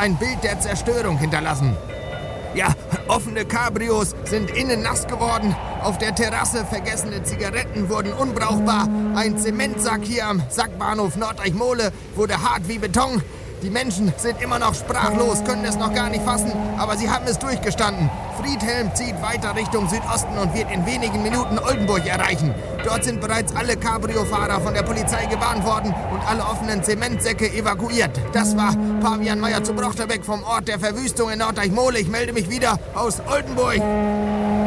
ein Bild der Zerstörung hinterlassen. Ja, offene Cabrios sind innen nass geworden. Auf der Terrasse vergessene Zigaretten wurden unbrauchbar. Ein Zementsack hier am Sackbahnhof Norddeich-Mole wurde hart wie Beton. Die Menschen sind immer noch sprachlos, können es noch gar nicht fassen, aber sie haben es durchgestanden. Friedhelm zieht weiter Richtung Südosten und wird in wenigen Minuten Oldenburg erreichen. Dort sind bereits alle Cabrio-Fahrer von der Polizei gewarnt worden und alle offenen Zementsäcke evakuiert. Das war Pavian Meyer zu Brochterbeck vom Ort der Verwüstung in Norddeich-Mole. Ich melde mich wieder aus Oldenburg.